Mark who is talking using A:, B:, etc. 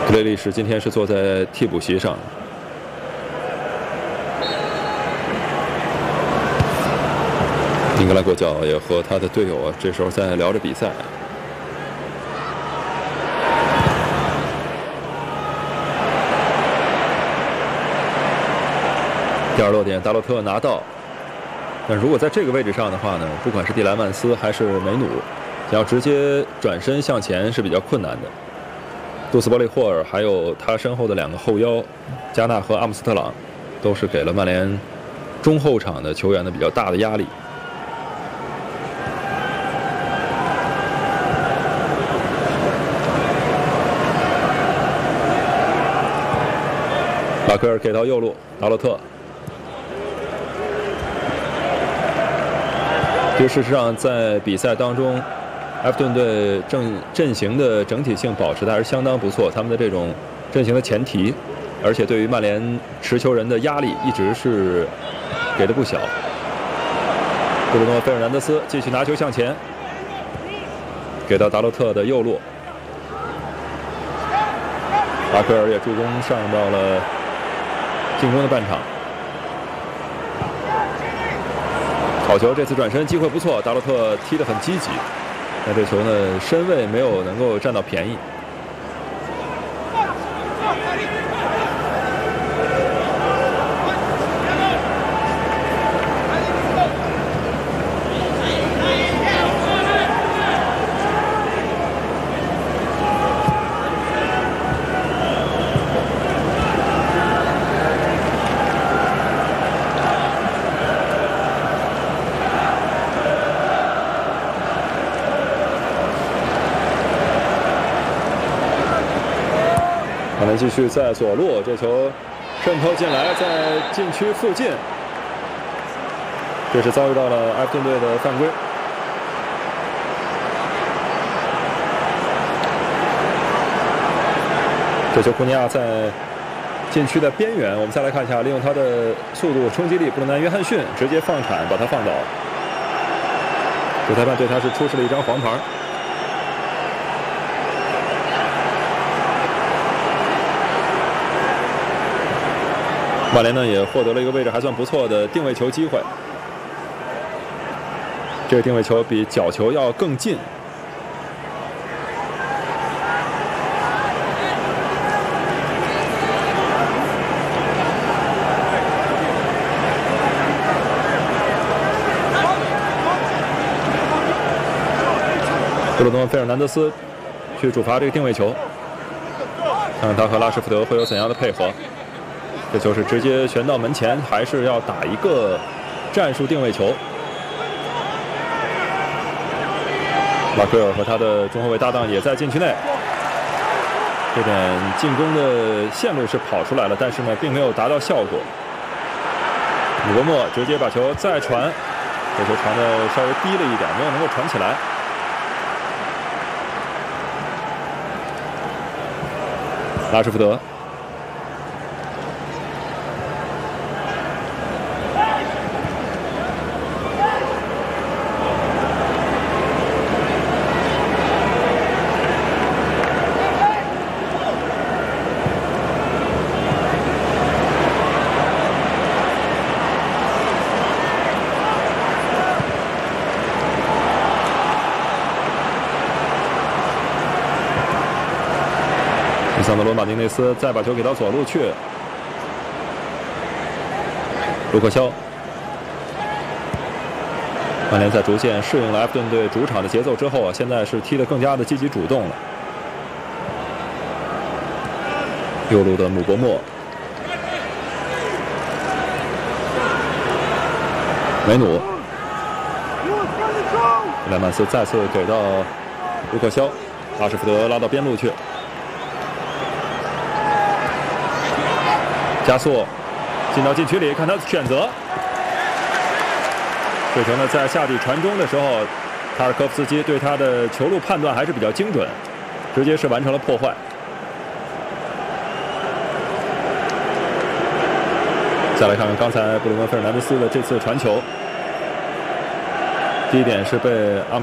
A: 格雷利什今天是坐在替补席上。英格兰国脚也和他的队友这时候在聊着比赛。第二落点，达洛特拿到。但如果在这个位置上的话呢，不管是蒂莱曼斯还是梅努，想要直接转身向前是比较困难的。杜斯伯利霍尔还有他身后的两个后腰，加纳和阿姆斯特朗，都是给了曼联中后场的球员的比较大的压力。拉奎尔给到右路，达洛特。其实事实上，在比赛当中，埃弗顿队阵型的整体性保持的还是相当不错。他们的这种阵型的前提，而且对于曼联持球人的压力一直是给的不小。布鲁诺·费尔南德斯继续拿球向前，给到达洛特的右路。拉奎尔也助攻上到了进攻的半场。好球，这次转身机会不错，达洛特踢得很积极，但这球呢身位没有能够占到便宜。曼联继续在左路，这球渗透进来，在禁区附近，这是遭遇到了埃弗顿队的犯规。这球库尼亚在禁区的边缘，我们再来看一下，利用他的速度、冲击力，布鲁南·约翰逊直接放铲把他放倒。主裁判对他是出示了一张黄牌。曼联呢也获得了一个位置还算不错的定位球机会，这个定位球比角球要更近。布鲁诺·费尔南德斯去主罚这个定位球，看看他和拉什福德会有怎样的配合。这球是直接旋到门前，还是要打一个战术定位球？马奎尔和他的中后卫搭档也在禁区内，这点进攻的线路是跑出来了，但是呢，并没有达到效果。姆伯莫直接把球再传，这球传的稍微低了一点，没有能够传起来。拉什福德。桑德罗·马丁内斯再把球给到左路去，卢克肖。曼联在逐渐适应了埃弗顿队主场的节奏之后现在是踢得更加的积极主动了。右路的姆伯莫，梅努，莱曼斯再次给到卢克肖，拉什福德拉到边路去。加速进到禁区里，看他选择。这球呢，在下底传中的时候，塔尔科夫斯基对他的球路判断还是比较精准，直接是完成了破坏。再来看看刚才布鲁诺·费尔南德斯的这次传球，第一点是被阿姆